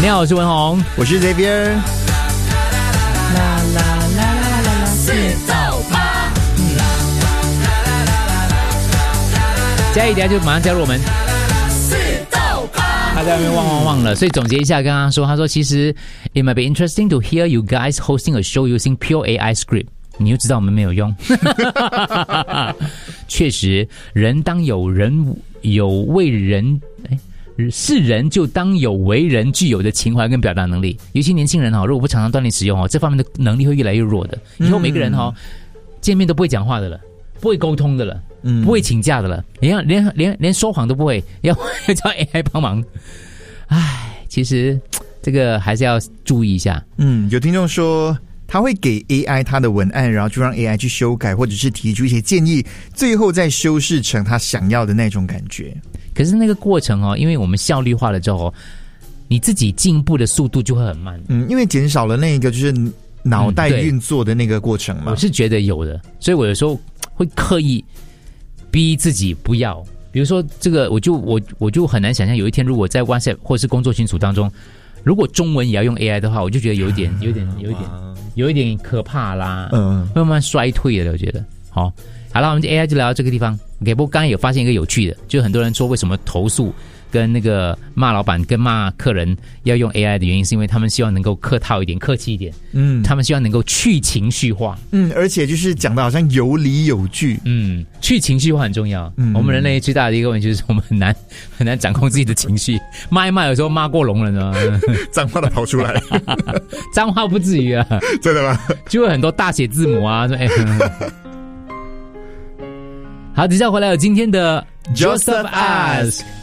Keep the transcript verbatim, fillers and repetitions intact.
你好，我是文宏， 我是这边。 啦啦啦啦啦啦，四到八。嘉义，等下就马上加入我们。四到八，他在外面汪汪汪了，所以总结一下，刚刚说，他说其实 it might be interesting to hear you guys hosting a show using pure A I script。你就知道我们没有用。确实，人当有人有为人，哎，是人就当有为人具有的情怀跟表达能力。尤其年轻人哈，如果不常常锻炼使用哦，这方面的能力会越来越弱的。以后每个人哈，见面都不会讲话的了，不会沟通的了，嗯、不会请假的了，连连连连说谎都不会，要要叫 A I 帮忙。唉，其实这个还是要注意一下。 嗯，有听众说，他会给 A I 他的文案，然后就让 A I 去修改，或者是提出一些建议，最后再修饰成他想要的那种感觉。 可是那个过程哦，因为我们效率化了之后，你自己进步的速度就会很慢。 嗯，因为减少了那个就是脑袋运作的那个过程嘛。 嗯、我是觉得有的，所以我有时候会刻意逼自己不要。比如说这个，我就我我就很难想象有一天，如果在 WhatsApp 或是工作群组当中，如果中文也要用 A I 的话，我就觉得有一点、有一点、有一点、有一点可怕啦，嗯，会慢慢衰退了。我觉得，好，好了，我们 A I 就聊到这个地方。OK， 不过刚刚有发现一个有趣的，就是很多人说为什么投诉跟那个骂老板跟骂客人要用 A I 的原因，是因为他们希望能够客套一点、客气一点，嗯，他们希望能够去情绪化， 嗯，而且就是讲的好像有理有据， 嗯，去情绪化很重要。嗯，我们人类最大的一个问题就是我们很难很难掌控自己的情绪，骂一骂有时候骂过龙了呢， 脏话都跑出来了， 脏话不至于啊， 真的吗？ 就会很多大写字母啊，说哎。好，接下来回来有今天的 Joseph Ask。